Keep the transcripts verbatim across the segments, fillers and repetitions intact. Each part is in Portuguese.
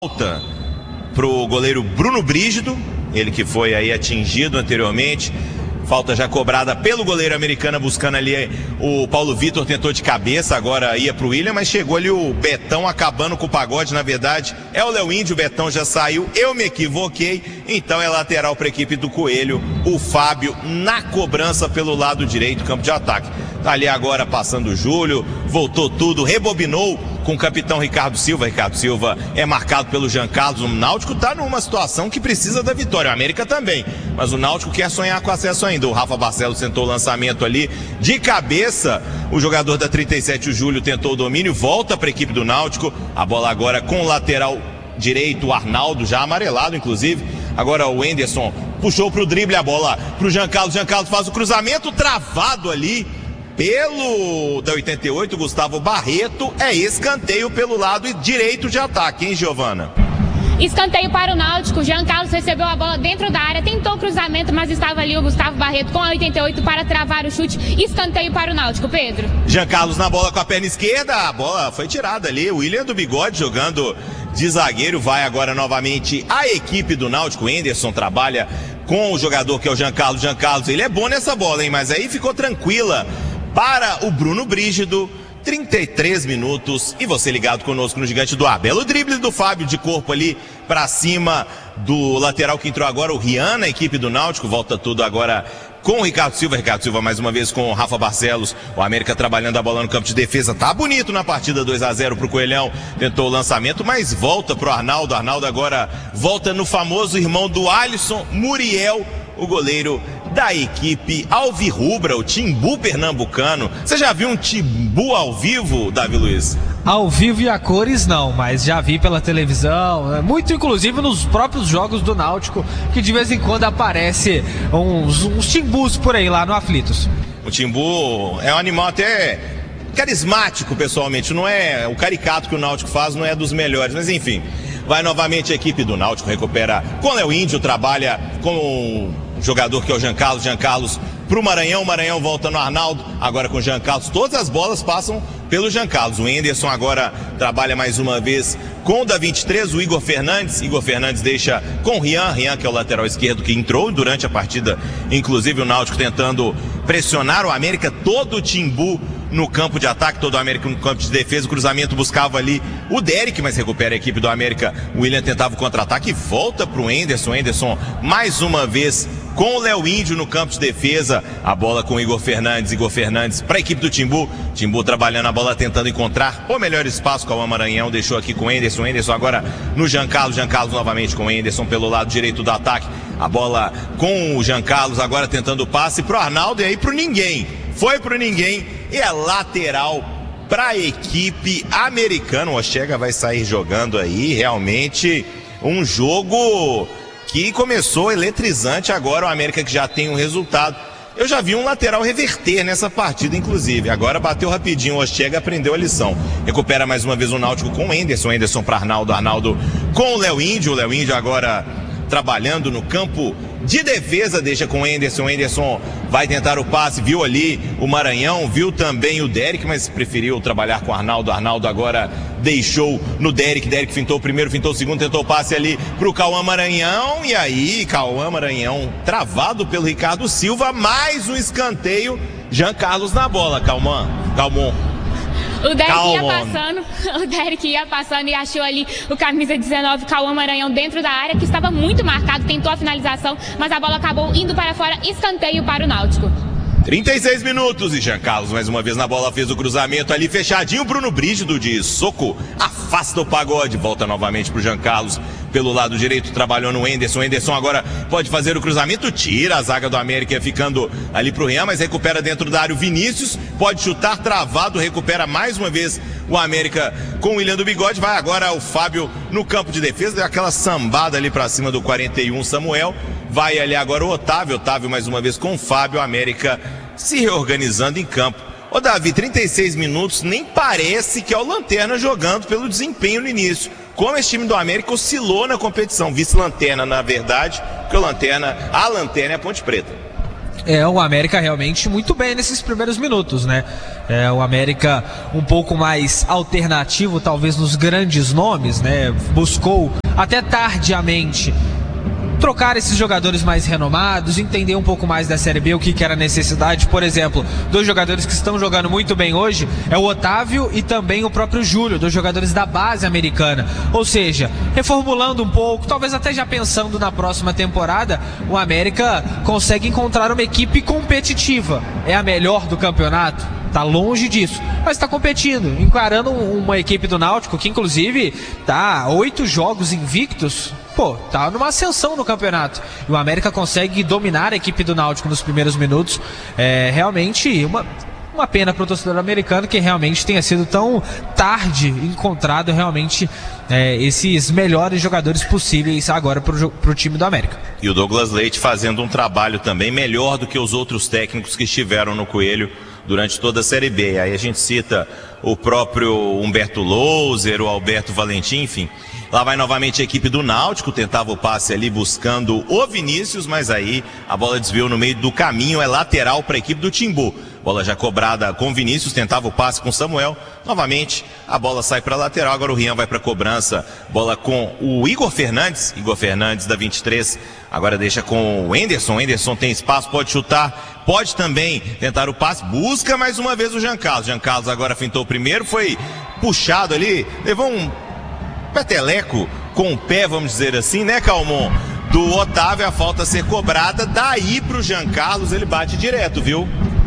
Falta pro goleiro Bruno Brígido, ele que foi aí atingido anteriormente. Falta já cobrada pelo goleiro americano, buscando ali o Paulo Vitor, tentou de cabeça, agora ia pro William, mas chegou ali o Betão acabando com o pagode. Na verdade é o Léo Índio, o Betão já saiu, eu me equivoquei, então é lateral para a equipe do Coelho, o Fábio na cobrança pelo lado direito, campo de ataque. Tá ali agora passando o Júlio, voltou tudo, rebobinou com o capitão Ricardo Silva. Ricardo Silva é marcado pelo Jean Carlos. O Náutico tá numa situação que precisa da vitória, o América também, mas o Náutico quer sonhar com acesso ainda. O Rafa Barcelos tentou o lançamento ali de cabeça, o jogador da trinta e sete, o Júlio, tentou o domínio, volta para a equipe do Náutico. A bola agora com o lateral direito, o Arnaldo, já amarelado inclusive. Agora o Enderson puxou pro drible, a bola pro Jean Carlos. Jean Carlos faz o cruzamento travado ali pelo da oitenta e oito, Gustavo Barreto. É escanteio pelo lado direito de ataque, hein, Giovana? Escanteio para o Náutico. Jean Carlos recebeu a bola dentro da área, tentou o cruzamento, mas estava ali o Gustavo Barreto com a oitenta e oito para travar o chute. Escanteio para o Náutico, Pedro. Jean Carlos na bola com a perna esquerda, a bola foi tirada ali. O William do Bigode jogando de zagueiro. Vai agora novamente a equipe do Náutico. Enderson trabalha com o jogador que é o Jean Carlos. Jean Carlos, ele é bom nessa bola, hein, mas aí ficou tranquila para o Bruno Brígido. trinta e três minutos e você ligado conosco no Gigante do Ar. Belo drible do Fábio de corpo ali pra cima do lateral que entrou agora, o Rian, na equipe do Náutico. Volta tudo agora com o Ricardo Silva. Ricardo Silva mais uma vez com o Rafa Barcelos. O América trabalhando a bola no campo de defesa. Tá bonito na partida, dois a zero pro Coelhão. Tentou o lançamento, mas volta pro Arnaldo. Arnaldo agora volta no famoso irmão do Alisson, Muriel, o goleiro da equipe alvirrubra, o Timbu pernambucano. Você já viu um Timbu ao vivo, Davi Luiz? Ao vivo e a cores não, mas já vi pela televisão, muito inclusive nos próprios jogos do Náutico, que de vez em quando aparece uns, uns Timbus por aí lá no Aflitos. O Timbu é um animal até carismático pessoalmente, não é o caricato que o Náutico faz, não é dos melhores, mas enfim. Vai novamente a equipe do Náutico, recupera com o Léo Índio, trabalha com o jogador que é o Jean Carlos. Jean Carlos pro Maranhão, Maranhão volta no Arnaldo, agora com o Jean Carlos. Todas as bolas passam pelo Jean Carlos. O Enderson agora trabalha mais uma vez com o da vinte e três, o Igor Fernandes. Igor Fernandes deixa com o Rian, Rian que é o lateral esquerdo que entrou durante a partida, inclusive o Náutico tentando pressionar o América, todo o Timbu no campo de ataque, todo o América no campo de defesa. O cruzamento buscava ali o Derek, mas recupera a equipe do América. O William tentava o contra-ataque e volta pro Enderson. Enderson mais uma vez com o Léo Índio no campo de defesa. A bola com o Igor Fernandes. Igor Fernandes para a equipe do Timbu. Timbu trabalhando a bola, tentando encontrar o melhor espaço com o Maranhão. Deixou aqui com o Enderson. Enderson agora no Jean Carlos. Jean Carlos novamente com o Enderson pelo lado direito do ataque. A bola com o Jean Carlos agora tentando o passe pro Arnaldo e aí pro ninguém. Foi pro ninguém e é lateral para a equipe americana. O Ortega vai sair jogando aí, realmente um jogo que começou eletrizante agora. O América que já tem um resultado. Eu já vi um lateral reverter nessa partida, inclusive. Agora bateu rapidinho, o Ortega aprendeu a lição. Recupera mais uma vez o Náutico com o Enderson. Enderson para Arnaldo, Arnaldo com o Léo Índio. O Léo Índio agora trabalhando no campo de defesa, deixa com o Enderson. O Enderson vai tentar o passe, viu ali o Maranhão, viu também o Derek, mas preferiu trabalhar com o Arnaldo. Arnaldo agora deixou no Derek. Derek fintou o primeiro, fintou o segundo, tentou o passe ali pro Cauã Maranhão. E aí, Cauã Maranhão travado pelo Ricardo Silva. Mais um escanteio. Jean Carlos na bola, Cauã. Calmon. O Derek Calma. ia passando, o Derek ia passando e achou ali o camisa dezenove, Cauã Maranhão, dentro da área, que estava muito marcado, tentou a finalização, mas a bola acabou indo para fora. Escanteio para o Náutico. trinta e seis minutos e Jean Carlos mais uma vez na bola, fez o cruzamento ali fechadinho. Bruno Brígido de soco afasta o pagode, volta novamente pro Jean Carlos pelo lado direito, trabalhou no Enderson. Enderson agora pode fazer o cruzamento, tira a zaga do América ficando ali pro Rian, mas recupera dentro da área o Vinícius, pode chutar travado, recupera mais uma vez o América com o William do Bigode. Vai agora o Fábio no campo de defesa, deu aquela sambada ali pra cima do quarenta e um, Samuel. Vai ali agora o Otávio, Otávio mais uma vez com o Fábio, o América se reorganizando em campo. Ô Davi, trinta e seis minutos, nem parece que é o Lanterna jogando pelo desempenho no início. Como esse time do América oscilou na competição, vice-lanterna na verdade, porque o Lanterna, a Lanterna é a Ponte Preta. É, o América realmente muito bem nesses primeiros minutos, né? É, o América um pouco mais alternativo, talvez nos grandes nomes, né? Buscou até tardiamente trocar esses jogadores mais renomados, entender um pouco mais da Série B, o que, que era a necessidade. Por exemplo, dois jogadores que estão jogando muito bem hoje é o Otávio e também o próprio Júlio, dois jogadores da base americana. Ou seja, reformulando um pouco, talvez até já pensando na próxima temporada, o América consegue encontrar uma equipe competitiva. É a melhor do campeonato? Tá longe disso, mas está competindo, encarando uma equipe do Náutico que inclusive tá oito jogos invictos. Pô, tá numa ascensão no campeonato. E o América consegue dominar a equipe do Náutico nos primeiros minutos. É realmente uma, uma pena para o torcedor americano que realmente tenha sido tão tarde encontrado realmente é, esses melhores jogadores possíveis agora para o time do América. E o Douglas Leite fazendo um trabalho também melhor do que os outros técnicos que estiveram no Coelho durante toda a Série B. Aí a gente cita o próprio Humberto Louser, o Alberto Valentim, enfim. Lá vai novamente a equipe do Náutico, tentava o passe ali buscando o Vinícius, mas aí a bola desviou no meio do caminho, é lateral para a equipe do Timbu. Bola já cobrada com Vinícius, tentava o passe com Samuel. Novamente a bola sai para lateral, agora o Rian vai para cobrança. Bola com o Igor Fernandes, Igor Fernandes da vinte e três. Agora deixa com o Enderson, Enderson tem espaço, pode chutar, pode também tentar o passe, busca mais uma vez o Jean Carlos. Jean Carlos agora fintou o primeiro, foi puxado ali, levou um peteleco com o pé, vamos dizer assim, né, Calmon? Do Otávio, a falta a ser cobrada, daí pro Jean Carlos, ele bate direto, viu?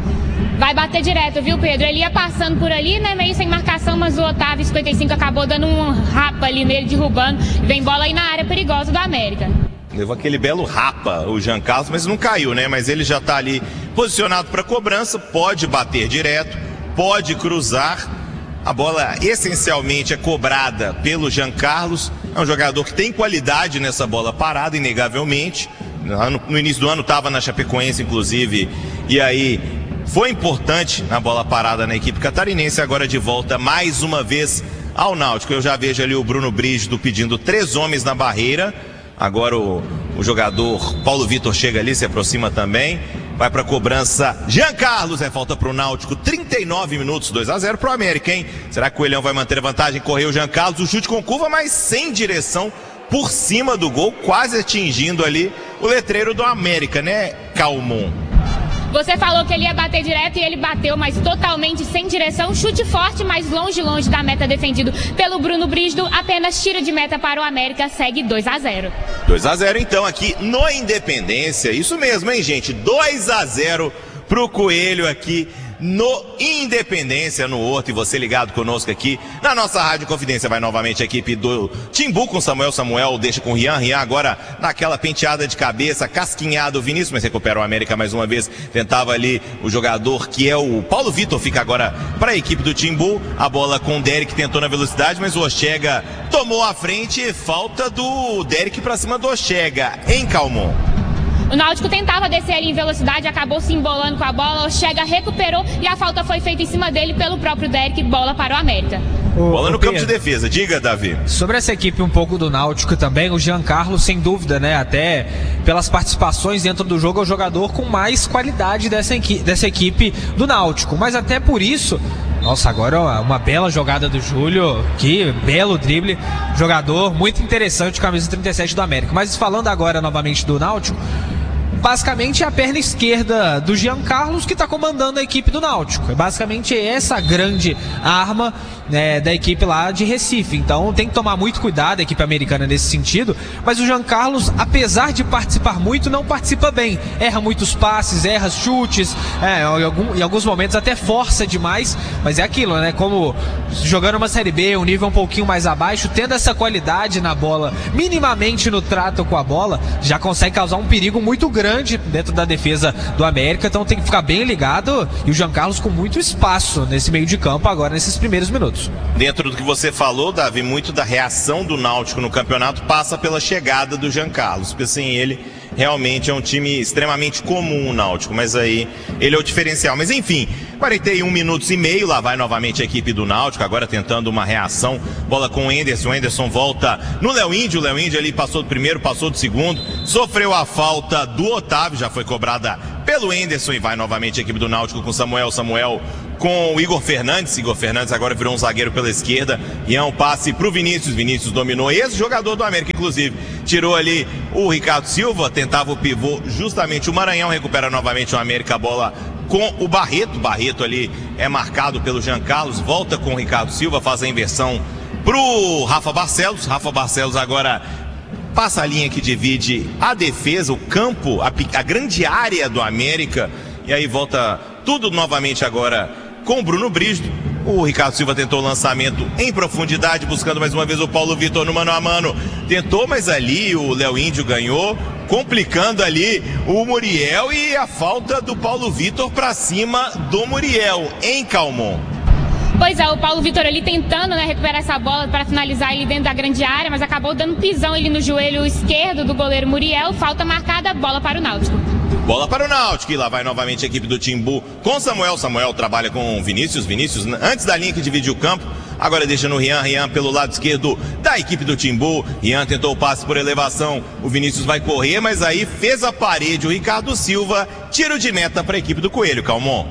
Vai bater direto, viu, Pedro? Ele ia passando por ali, né, meio sem marcação, mas o Otávio cinquenta e cinco acabou dando um rapa ali nele, derrubando. Vem bola aí na área perigosa do América. Levou aquele belo rapa, o Jean Carlos, mas não caiu, né? Mas ele já tá ali posicionado para cobrança, pode bater direto, pode cruzar. A bola essencialmente é cobrada pelo Jean Carlos. É um jogador que tem qualidade nessa bola parada, inegavelmente. No início do ano estava na Chapecoense, inclusive, e aí foi importante na bola parada na equipe catarinense. Agora de volta mais uma vez ao Náutico. Eu já vejo ali o Bruno Brígido pedindo três homens na barreira. Agora o, o jogador Paulo Vitor chega ali, se aproxima também. Vai para cobrança Jean Carlos, é falta para o Náutico, trinta e nove minutos, dois a zero para o América, hein? Será que o Coelhão vai manter a vantagem? Correu o Jean Carlos, o chute com curva, mas sem direção, por cima do gol, quase atingindo ali o letreiro do América, né, Calmon? Você falou que ele ia bater direto e ele bateu, mas totalmente sem direção. Chute forte, mas longe, longe da meta, defendido pelo Bruno Brígido. Apenas tiro de meta para o América, segue dois a zero. dois a zero então aqui no Independência. Isso mesmo, hein, gente? dois a zero pro Coelho aqui no Independência, no Horto, e você ligado conosco aqui na nossa Rádio Confidência. Vai novamente a equipe do Timbu com Samuel, Samuel deixa com Rian, Rian agora naquela penteada de cabeça, casquinhado o Vinícius, mas recupera o América mais uma vez, tentava ali o jogador que é o Paulo Vitor, fica agora para a equipe do Timbu, a bola com o Derek, tentou na velocidade, mas o Orchega tomou a frente, falta do Derek para cima do Orchega, hein, Calmon? O Náutico tentava descer ali em velocidade, acabou se embolando com a bola, o Chega recuperou e a falta foi feita em cima dele pelo próprio Derek, bola para o América. O, bola no o campo Pedro, de defesa, diga, Davi. Sobre essa equipe um pouco do Náutico também, o Jean Carlos, sem dúvida, né, até pelas participações dentro do jogo, é o jogador com mais qualidade dessa, dessa equipe do Náutico, mas até por isso, nossa, agora uma bela jogada do Júlio, que belo drible, jogador muito interessante, camisa trinta e sete do América. Mas falando agora novamente do Náutico, basicamente é a perna esquerda do Jean Carlos que está comandando a equipe do Náutico. É basicamente essa grande arma, né, da equipe lá de Recife. Então tem que tomar muito cuidado a equipe americana nesse sentido. Mas o Jean Carlos, apesar de participar muito, não participa bem. Erra muitos passes, erra chutes, é, em, algum, em alguns momentos até força demais. Mas é aquilo, né? Como jogando uma Série B, um nível um pouquinho mais abaixo, tendo essa qualidade na bola, minimamente no trato com a bola, já consegue causar um perigo muito grande dentro da defesa do América, então tem que ficar bem ligado, e o Jean Carlos com muito espaço nesse meio de campo agora, nesses primeiros minutos. Dentro do que você falou, Davi, muito da reação do Náutico no campeonato passa pela chegada do Jean Carlos, porque sem ele realmente é um time extremamente comum o Náutico, mas aí ele é o diferencial. Mas enfim, quarenta e um minutos e meio, lá vai novamente a equipe do Náutico, agora tentando uma reação, bola com o Enderson, o Enderson volta no Léo Índio, o Léo Índio ali passou do primeiro, passou do segundo, sofreu a falta do Otávio, já foi cobrada pelo pelo Enderson e vai novamente a equipe do Náutico com Samuel, Samuel com o Igor Fernandes, Igor Fernandes agora virou um zagueiro pela esquerda, e é um passe pro Vinícius, Vinícius dominou, esse jogador do América inclusive, tirou ali o Ricardo Silva, tentava o pivô justamente o Maranhão, recupera novamente o América, a bola com o Barreto, Barreto ali é marcado pelo Jean Carlos, volta com o Ricardo Silva, faz a inversão pro Rafa Barcelos, Rafa Barcelos agora passa a linha que divide a defesa, o campo, a, a grande área do América, e aí volta tudo novamente agora com o Bruno Brígido. O Ricardo Silva tentou o lançamento em profundidade, buscando mais uma vez o Paulo Vitor no mano a mano. Tentou, mas ali o Léo Índio ganhou, complicando ali o Muriel e a falta do Paulo Vitor para cima do Muriel, em Calmon. Pois é, o Paulo Vitor ali tentando, né, recuperar essa bola para finalizar ali dentro da grande área, mas acabou dando pisão ali no joelho esquerdo do goleiro Muriel. Falta marcada, bola para o Náutico. Bola para o Náutico, e lá vai novamente a equipe do Timbu com Samuel. Samuel trabalha com Vinícius, Vinícius antes da linha que divide o campo, agora deixa no Rian, Rian pelo lado esquerdo da equipe do Timbu. Rian tentou o passe por elevação, o Vinícius vai correr, mas aí fez a parede o Ricardo Silva, tiro de meta para a equipe do Coelho, Calmon.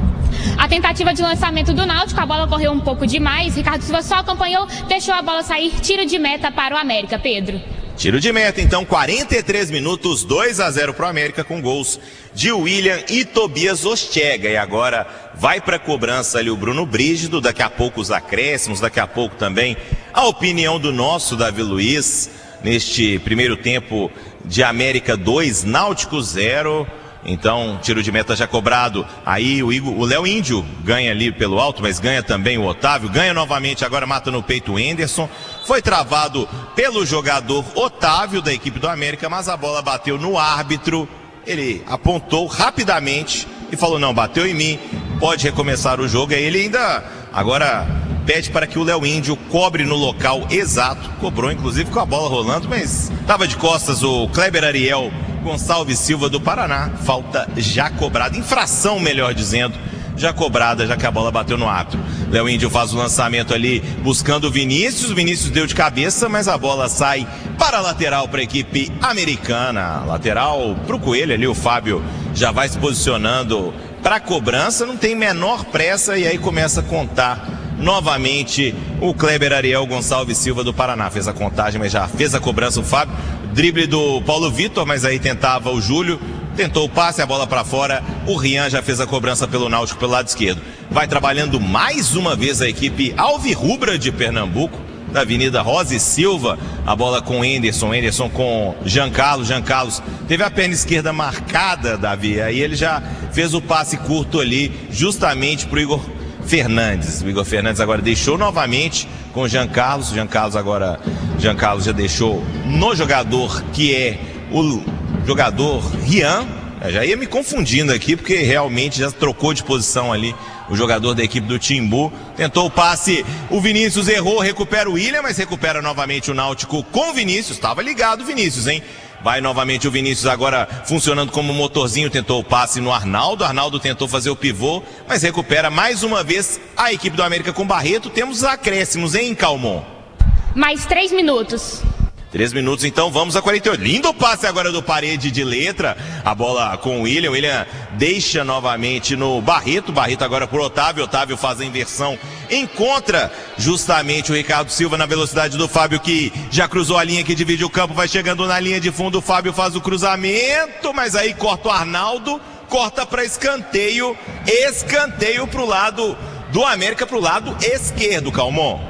A tentativa de lançamento do Náutico, a bola correu um pouco demais, Ricardo Silva só acompanhou, deixou a bola sair, tiro de meta para o América, Pedro. Tiro de meta, então, quarenta e três minutos, dois a zero para o América, com gols de William e Tobias Ostega. E agora vai para a cobrança ali o Bruno Brígido, daqui a pouco os acréscimos, daqui a pouco também a opinião do nosso Davi Luiz, neste primeiro tempo de América dois, Náutico zero. Então, tiro de meta já cobrado, aí o Igor, o Léo Índio ganha ali pelo alto, mas ganha também o Otávio, ganha novamente, agora mata no peito o Enderson, foi travado pelo jogador Otávio da equipe do América, mas a bola bateu no árbitro, ele apontou rapidamente e falou, não, bateu em mim, pode recomeçar o jogo, aí ele ainda agora pede para que o Léo Índio cobre no local exato, cobrou inclusive com a bola rolando, mas estava de costas o Kleber Ariel Gonçalves Silva do Paraná, falta já cobrada, infração melhor dizendo, já cobrada, já que a bola bateu no árbitro. Léo Índio faz o lançamento ali, buscando o Vinícius, o Vinícius deu de cabeça, mas a bola sai para a lateral para a equipe americana, lateral para o Coelho ali, o Fábio já vai se posicionando para a cobrança, não tem menor pressa e aí começa a contar novamente o Kleber Ariel Gonçalves Silva do Paraná, fez a contagem, mas já fez a cobrança o Fábio, drible do Paulo Vitor, mas aí tentava o Júlio, tentou o passe, a bola para fora, o Rian já fez a cobrança pelo Náutico pelo lado esquerdo. Vai trabalhando mais uma vez a equipe alvirrubra de Pernambuco, da Avenida Rosa e Silva, a bola com Enderson, Enderson com Jean Carlos, Jean Carlos teve a perna esquerda marcada, Davi, aí ele já fez o passe curto ali, justamente pro Igor Fernandes. O Igor Fernandes agora deixou novamente com o Jean Carlos. Jean Carlos agora, Jean Carlos já deixou no jogador que é o jogador Rian. Eu já ia me confundindo aqui porque realmente já trocou de posição ali o jogador da equipe do Timbu. Tentou o passe, o Vinícius errou, recupera o William, mas recupera novamente o Náutico com o Vinícius. Estava ligado o Vinícius, hein? Vai novamente o Vinícius agora funcionando como motorzinho, tentou o passe no Arnaldo, Arnaldo tentou fazer o pivô, mas recupera mais uma vez a equipe do América com Barreto. Temos acréscimos, hein, Calmon? Mais três minutos. Três minutos, então vamos a quarenta e oito. Lindo passe agora do Parede de letra. A bola com o William. O William deixa novamente no Barreto. Barreto agora por Otávio. Otávio faz a inversão. Encontra justamente o Ricardo Silva na velocidade do Fábio, que já cruzou a linha que divide o campo. Vai chegando na linha de fundo. O Fábio faz o cruzamento, mas aí corta o Arnaldo. Corta para escanteio. Escanteio para o lado do América, para o lado esquerdo, Calmon.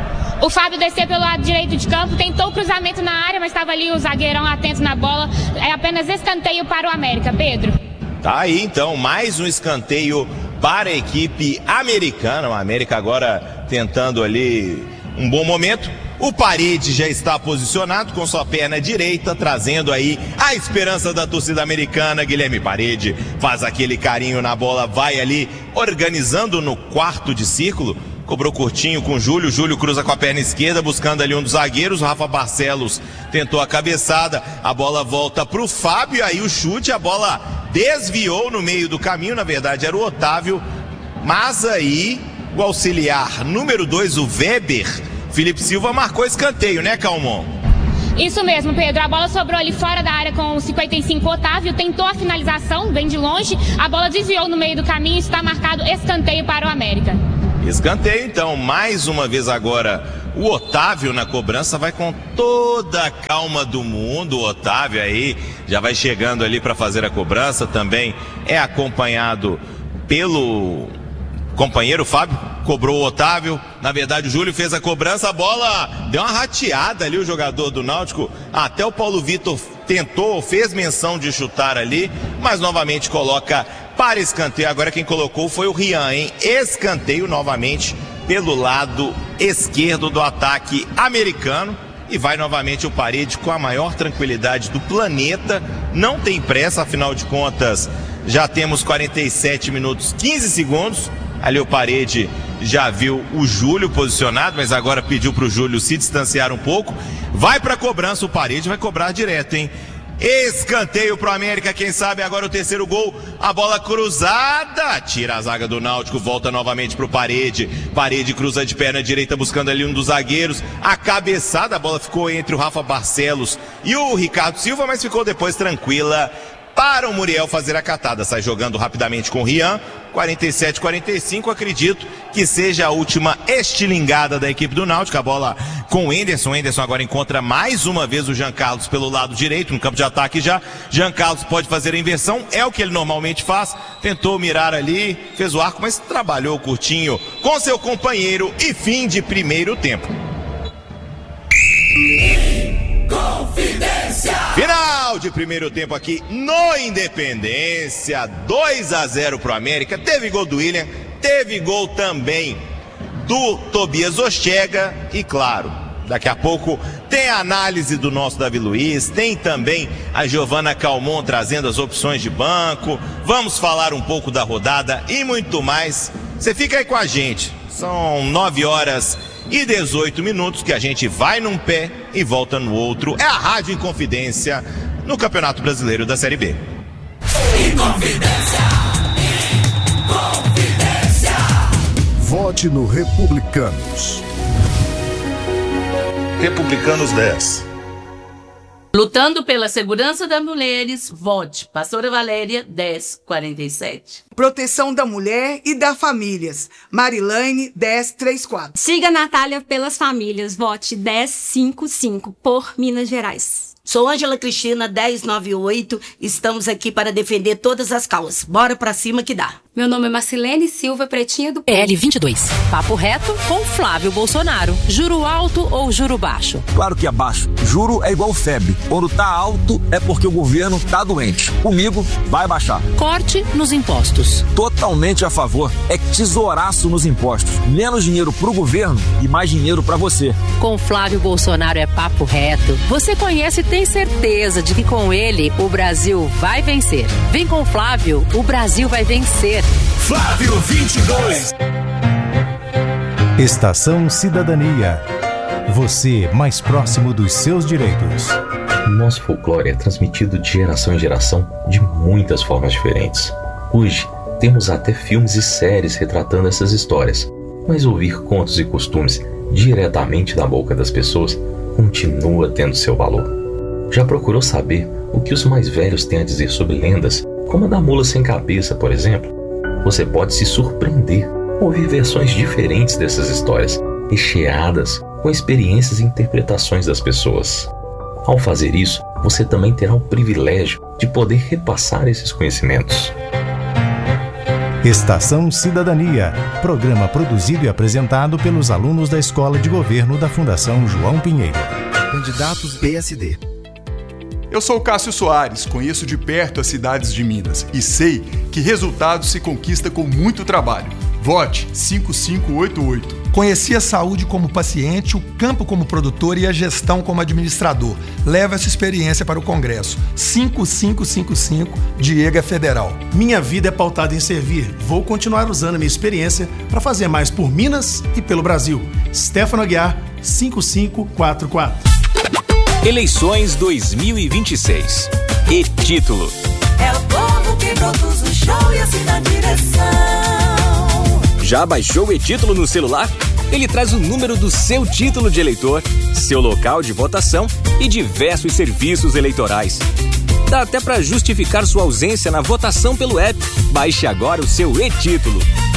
O Fábio desceu pelo lado direito de campo, tentou o cruzamento na área, mas estava ali o zagueirão atento na bola. É apenas escanteio para o América, Pedro. Tá aí então, mais um escanteio para a equipe americana. O América agora tentando ali um bom momento. O Parede já está posicionado com sua perna direita, trazendo aí a esperança da torcida americana. Guilherme Parede faz aquele carinho na bola, vai ali organizando no quarto de círculo. Cobrou curtinho com o Júlio, Júlio cruza com a perna esquerda, buscando ali um dos zagueiros, o Rafa Barcelos tentou a cabeçada, a bola volta para o Fábio, aí o chute, a bola desviou no meio do caminho, na verdade era o Otávio, mas aí o auxiliar número dois, o Weber, Felipe Silva, marcou escanteio, né, Calmon? Isso mesmo, Pedro. A bola sobrou ali fora da área com o cinquenta e cinco, Otávio tentou a finalização, bem de longe. A bola desviou no meio do caminho e está marcado escanteio para o América. Escanteio, então, mais uma vez agora, o Otávio na cobrança vai com toda a calma do mundo. O Otávio aí já vai chegando ali para fazer a cobrança, também é acompanhado pelo companheiro Fábio, cobrou o Otávio, na verdade o Júlio fez a cobrança, a bola deu uma rateada ali, o jogador do Náutico, até o Paulo Vitor tentou, fez menção de chutar ali, mas novamente coloca para escanteio. Agora quem colocou foi o Rian, hein? Escanteio novamente pelo lado esquerdo do ataque americano. E vai novamente o Parede com a maior tranquilidade do planeta. Não tem pressa, afinal de contas, já temos quarenta e sete minutos, quinze segundos. Ali o Parede já viu o Júlio posicionado, mas agora pediu para o Júlio se distanciar um pouco. Vai para a cobrança, o Parede vai cobrar direto, hein? Escanteio pro América, quem sabe agora o terceiro gol, a bola cruzada, tira a zaga do Náutico, volta novamente pro Parede, Parede cruza de perna direita buscando ali um dos zagueiros, a cabeçada, a bola ficou entre o Rafa Barcelos e o Ricardo Silva, mas ficou depois tranquila para o Muriel fazer a catada, sai jogando rapidamente com o Rian, quarenta e sete a quarenta e cinco, acredito que seja a última estilingada da equipe do Náutico, a bola com o Enderson, o Enderson agora encontra mais uma vez o Jean Carlos pelo lado direito, no campo de ataque já, Jean Carlos pode fazer a inversão, é o que ele normalmente faz, tentou mirar ali, fez o arco, mas trabalhou curtinho com seu companheiro e fim de primeiro tempo. Confidência! Final de primeiro tempo aqui no Independência, dois a zero pro América, teve gol do William, teve gol também do Tobias Ortega e claro, daqui a pouco tem a análise do nosso Davi Luiz, tem também a Giovana Calmon trazendo as opções de banco, vamos falar um pouco da rodada e muito mais, você fica aí com a gente, são nove horas e dezoito minutos que a gente vai num pé e volta no outro. É a Rádio Inconfidência no Campeonato Brasileiro da Série B. Inconfidência! Inconfidência! Vote no Republicanos. Republicanos dez. Lutando pela segurança das mulheres, vote Pastora Valéria dez quarenta e sete. Proteção da mulher e das famílias, Marilane dez trinta e quatro. Siga Natália pelas famílias, vote dez cinquenta e cinco por Minas Gerais. Sou Ângela Cristina dez noventa e oito, estamos aqui para defender todas as causas. Bora pra cima que dá. Meu nome é Marcilene Silva, pretinha do P L vinte e dois. Papo reto com Flávio Bolsonaro. Juro alto ou juro baixo? Claro que é baixo. Juro é igual febre. Quando tá alto é porque o governo tá doente. Comigo vai baixar. Corte nos impostos. Totalmente a favor. É tesouraço nos impostos. Menos dinheiro pro governo e mais dinheiro pra você. Com Flávio Bolsonaro é papo reto. Você conhece e tem certeza de que com ele o Brasil vai vencer. Vem com Flávio, o Brasil vai vencer. Flávio vinte e dois. Estação Cidadania. Você mais próximo dos seus direitos. Nosso folclore é transmitido de geração em geração de muitas formas diferentes. Hoje, temos até filmes e séries retratando essas histórias, mas ouvir contos e costumes diretamente da boca das pessoas continua tendo seu valor. Já procurou saber o que os mais velhos têm a dizer sobre lendas, como a da mula sem cabeça, por exemplo? Você pode se surpreender ao ouvir versões diferentes dessas histórias, recheadas com experiências e interpretações das pessoas. Ao fazer isso, você também terá o privilégio de poder repassar esses conhecimentos. Estação Cidadania, programa produzido e apresentado pelos alunos da Escola de Governo da Fundação João Pinheiro. Candidatos P S D. Eu sou Cássio Soares, conheço de perto as cidades de Minas e sei que resultados se conquista com muito trabalho. Vote cinco cinco oito oito. Conheci a saúde como paciente, o campo como produtor e a gestão como administrador. Leva essa experiência para o Congresso. cinco cinco cinco cinco, Diego Federal. Minha vida é pautada em servir. Vou continuar usando a minha experiência para fazer mais por Minas e pelo Brasil. Stefano Aguiar, cinco cinco quatro quatro. Eleições dois mil e vinte e seis. E título: é o povo que produz o show e assim dá direção. Já baixou o e-título no celular? Ele traz o número do seu título de eleitor, seu local de votação e diversos serviços eleitorais. Dá até para justificar sua ausência na votação pelo app. Baixe agora o seu e-título.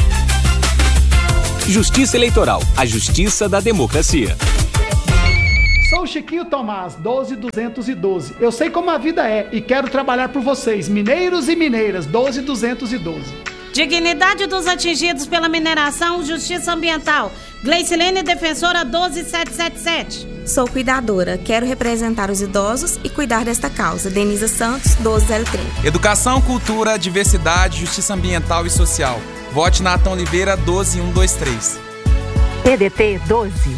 Justiça Eleitoral, a justiça da democracia. Sou o Chiquinho Tomás, doze duzentos e doze. Eu sei como a vida é e quero trabalhar por vocês, mineiros e mineiras, doze duzentos e doze. Dignidade dos atingidos pela mineração, justiça ambiental. Gleicilene, defensora, doze mil setecentos e setenta e sete. Sou cuidadora, quero representar os idosos e cuidar desta causa. Denisa Santos, doze mil trinta. Educação, cultura, diversidade, justiça ambiental e social. Vote Nathan Oliveira, doze mil cento e vinte e três. P D T doze.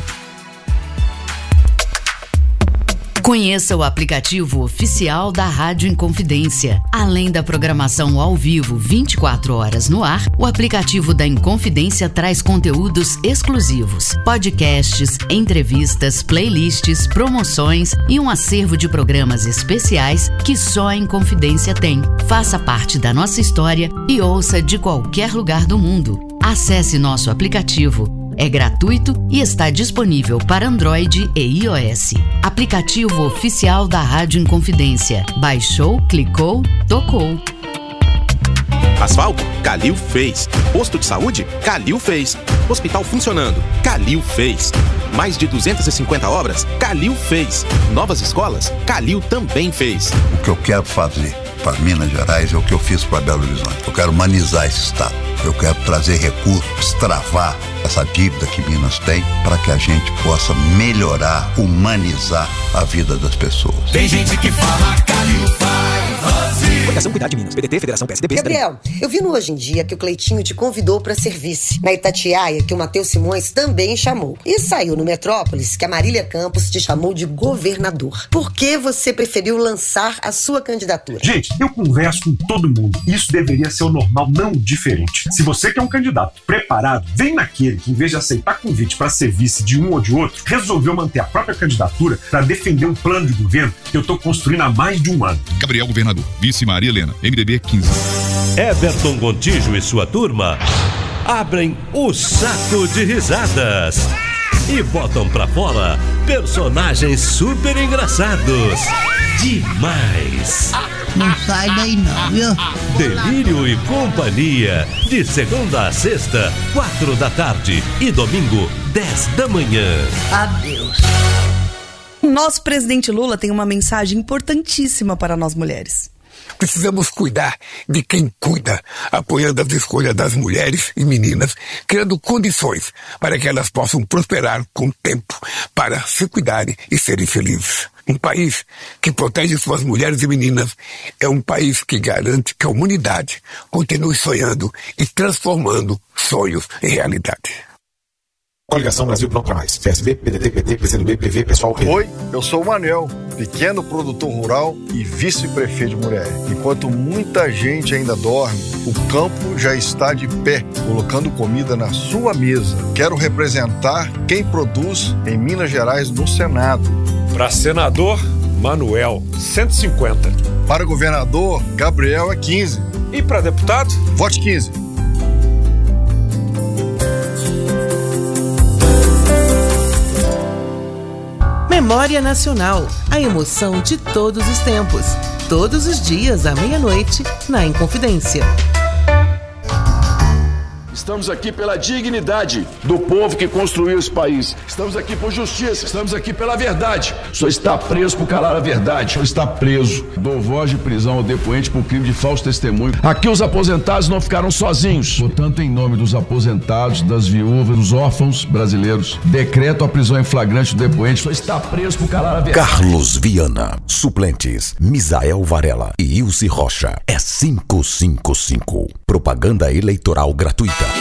Conheça o aplicativo oficial da Rádio Inconfidência. Além da programação ao vivo vinte e quatro horas no ar, o aplicativo da Inconfidência traz conteúdos exclusivos, podcasts, entrevistas, playlists, promoções e um acervo de programas especiais que só a Inconfidência tem. Faça parte da nossa história e ouça de qualquer lugar do mundo. Acesse nosso aplicativo. É gratuito e está disponível para Android e iOS. Aplicativo oficial da Rádio Inconfidência. Baixou, clicou, tocou. Asfalto? Calil fez. Posto de saúde? Calil fez. Hospital funcionando? Calil fez. Mais de duzentas e cinquenta obras? Calil fez. Novas escolas? Calil também fez. O que eu quero fazer para Minas Gerais é o que eu fiz para Belo Horizonte. Eu quero humanizar esse estado. Eu quero trazer recursos, travar essa dívida que Minas tem para que a gente possa melhorar, humanizar a vida das pessoas. Tem gente que fala Calil faz. Fundação Cuidar de Minas, P D T, Federação P S D B. Gabriel, eu vi no Hoje em Dia que o Cleitinho te convidou para ser vice. Na Itatiaia, que o Matheus Simões também chamou. E saiu no Metrópolis que a Marília Campos te chamou de governador. Por que você preferiu lançar a sua candidatura? Gente, eu converso com todo mundo. Isso deveria ser o normal, não o diferente. Se você quer um candidato preparado, vem naquele que, em vez de aceitar convite para ser vice de um ou de outro, resolveu manter a própria candidatura para defender um plano de governo que eu estou construindo há mais de um ano. Gabriel Governador, vice Maria Helena, M D B quinze. Everton Gontijo e sua turma abrem o saco de risadas e botam pra fora personagens super engraçados. Demais! Não sai daí não, viu? Delírio e Companhia, de segunda a sexta, quatro da tarde e domingo, dez da manhã. Adeus. Nosso presidente Lula tem uma mensagem importantíssima para nós mulheres. Precisamos cuidar de quem cuida, apoiando as escolhas das mulheres e meninas, criando condições para que elas possam prosperar com o tempo, para se cuidarem e serem felizes. Um país que protege suas mulheres e meninas é um país que garante que a humanidade continue sonhando e transformando sonhos em realidade. Coligação Brasil Pronto para Mais. P S B, P D T, P T, P C do B, P V, Pessoal. P. Oi, eu sou o Manuel, pequeno produtor rural e vice-prefeito de Murié. Enquanto muita gente ainda dorme, o campo já está de pé, colocando comida na sua mesa. Quero representar quem produz em Minas Gerais no Senado. Para senador, Manuel, cento e cinquenta. Para governador, Gabriel é quinze. E para deputado? Vote quinze. Memória Nacional, a emoção de todos os tempos. Todos os dias, à meia-noite, na Inconfidência. Estamos aqui pela dignidade do povo que construiu esse país. Estamos aqui por justiça, estamos aqui pela verdade. O senhor está preso por calar a verdade. O senhor está preso. Dou voz de prisão ao depoente por crime de falso testemunho. Aqui os aposentados não ficaram sozinhos. Portanto, em nome dos aposentados, das viúvas, dos órfãos brasileiros, decreto a prisão em flagrante do depoente. O senhor está preso por calar a verdade. Carlos Viana, suplentes, Misael Varela e Ilse Rocha. É cinco cinco cinco. Propaganda eleitoral gratuita.